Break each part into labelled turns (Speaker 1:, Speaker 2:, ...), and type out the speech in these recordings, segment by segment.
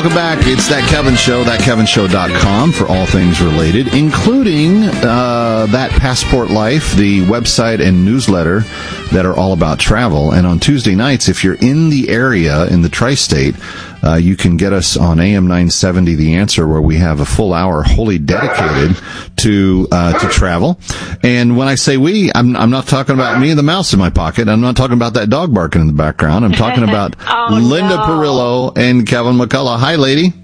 Speaker 1: Welcome back. It's That Kevin Show, thatkevinshow.com for all things related, including That Passport Life, the website and newsletter that are all about travel. And on Tuesday nights, if you're in the area, in the tri-state, you can get us on AM 970, The Answer, where we have a full hour wholly dedicated to travel. And when I say we, I'm not talking about me and the mouse in my pocket. I'm not talking about that dog barking in the background. I'm talking about Linda Perillo and Kevin McCullough. Hi, lady.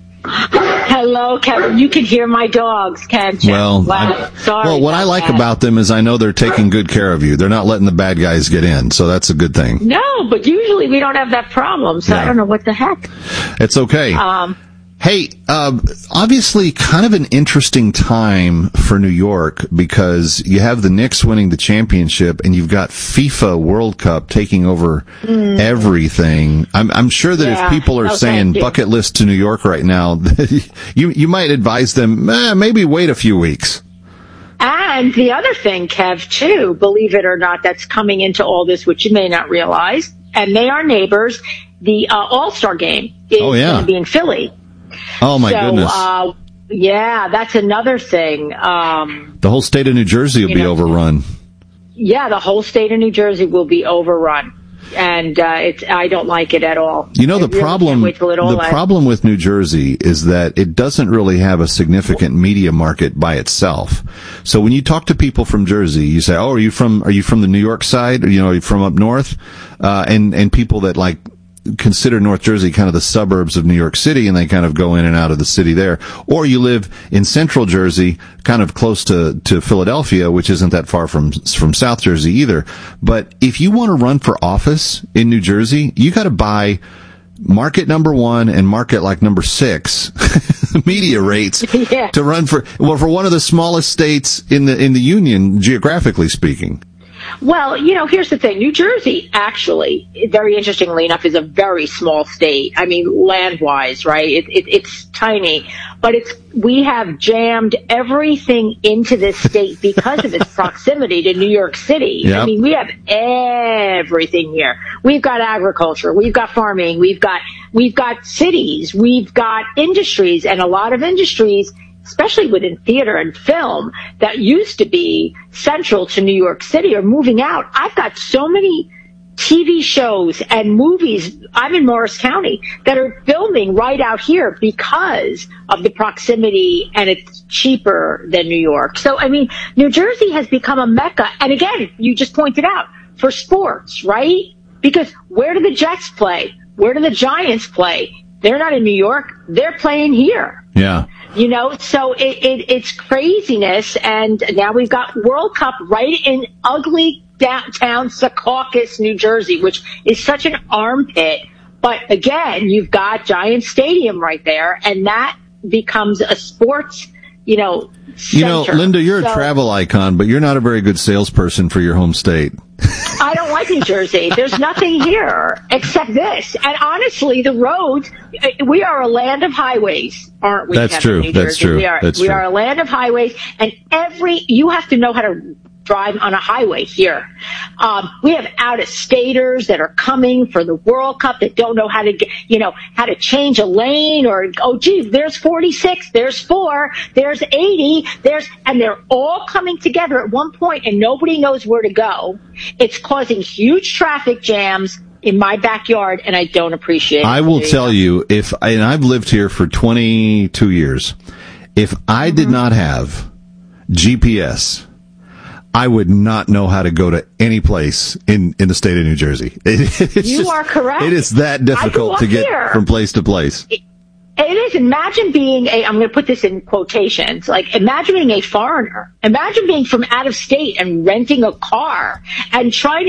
Speaker 2: Hello, Kevin. You can hear my dogs, can't you?
Speaker 1: Well, what I like about them is I know they're taking good care of you. They're not letting the bad guys get in, so that's a good thing.
Speaker 2: No, but usually we don't have that problem, so yeah. I don't know what the heck.
Speaker 1: It's okay. Hey, obviously kind of an interesting time for New York because you have the Knicks winning the championship and you've got FIFA World Cup taking over everything. I'm sure that if people are saying bucket list to New York right now, you might advise them, maybe wait a few weeks.
Speaker 2: And the other thing, Kev, too, believe it or not, that's coming into all this, which you may not realize, and they are neighbors, the All-Star game is going to be in Philly.
Speaker 1: Oh, my goodness.
Speaker 2: Yeah, that's another thing.
Speaker 1: The whole state of New Jersey will be overrun.
Speaker 2: Yeah, the whole state of New Jersey will be overrun. And I don't like it at all.
Speaker 1: You know, the problem with New Jersey is that it doesn't really have a significant media market by itself. So when you talk to people from Jersey, you say, "Oh, are you from the New York side? Or, are you from up north?" And people that consider North Jersey kind of the suburbs of New York City, and they kind of go in and out of the city there. Or you live in Central Jersey, kind of close to Philadelphia, which isn't that far from South Jersey either. But if you want to run for office in New Jersey, you got to buy market number 1 and market number 6 media rates to run for one of the smallest states in the union, geographically speaking.
Speaker 2: Well, here's the thing. New Jersey, actually, very interestingly enough, is a very small state. I mean, land-wise, right? It's tiny. But we have jammed everything into this state because of its proximity to New York City. Yep. I mean, we have everything here. We've got agriculture. We've got farming. We've got cities. We've got industries. And a lot of industries, especially within theater and film, that used to be central to New York City are moving out. I've got so many TV shows and movies, I'm in Morris County, that are filming right out here because of the proximity, and it's cheaper than New York. So, I mean, New Jersey has become a mecca. And again, you just pointed out, for sports, right? Because where do the Jets play? Where do the Giants play? They're not in New York. They're playing here.
Speaker 1: Yeah.
Speaker 2: So it's craziness, and now we've got World Cup right in ugly downtown Secaucus, New Jersey, which is such an armpit. But again, you've got Giant Stadium right there, and that becomes a sports, center.
Speaker 1: Linda, you're a travel icon, but you're not a very good salesperson for your home state.
Speaker 2: I don't like New Jersey. There's nothing here except this. And honestly, the roads, we are a land of highways, aren't we?
Speaker 1: That's true. That's true.
Speaker 2: We are a land of highways, and you have to know how to drive on a highway here. We have out-of-staters that are coming for the World Cup that don't know how to get, how to change a lane, or, there's 46, there's 4, there's 80, and they're all coming together at one point and nobody knows where to go. It's causing huge traffic jams in my backyard, and I don't appreciate it.
Speaker 1: I will tell you, and I've lived here for 22 years, if I did not have GPS, I would not know how to go to any place in the state of New Jersey.
Speaker 2: You are correct.
Speaker 1: It is that difficult to get from place to place.
Speaker 2: It is. Imagine being I'm going to put this in quotations, imagine being a foreigner. Imagine being from out of state and renting a car and trying